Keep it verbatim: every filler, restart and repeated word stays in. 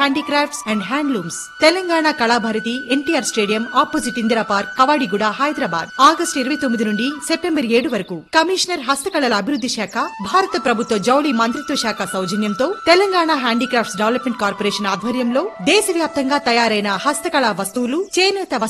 Handicrafts and handlooms. Telangana Kalabharathi NTR stadium opposite Indira park, Kavadiguda, Hyderabad. August ఇరవై తొమ్మిది నుండి సెప్టెంబర్ ఏడు వరకు. కమిషనర్ హస్తకళల అభివృద్ధి శాఖ, భారత ప్రభుత్వ జౌళి మంత్రిత్వ శాఖ సౌజన్యంతో తెలంగాణ హ్యాండీక్రాఫ్ట్స్ డెవలప్మెంట్ కార్పొరేషన్ ఆధ్వర్యంలో దేశవ్యాప్తంగా తయారైన హస్తకళా వస్తువులు, చేనేత